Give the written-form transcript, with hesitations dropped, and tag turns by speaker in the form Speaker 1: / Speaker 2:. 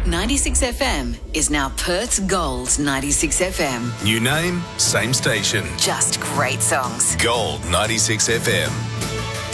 Speaker 1: 96 FM is now Perth's Gold 96 FM.
Speaker 2: New name, same station.
Speaker 1: Just great songs.
Speaker 2: Gold 96 FM.